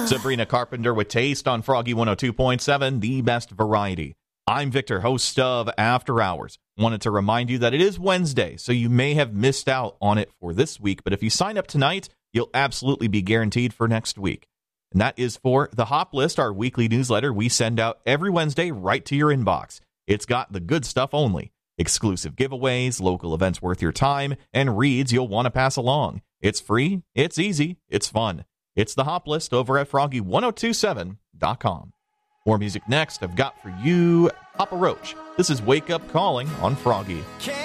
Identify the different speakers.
Speaker 1: Sabrina Carpenter with Taste on Froggy 102.7, the best variety. I'm Victor, host of After Hours. Wanted to remind you that it is Wednesday, so you may have missed out on it for this week, but if you sign up tonight, you'll absolutely be guaranteed for next week. And that is for the Hop List, our weekly newsletter we send out every Wednesday right to your inbox. It's got the good stuff only. Exclusive giveaways, local events worth your time, and reads you'll want to pass along. It's free, it's easy, it's fun. It's the Hop List over at froggy1027.com. More music next. I've got for you Papa Roach. This is Wake Up Calling on Froggy.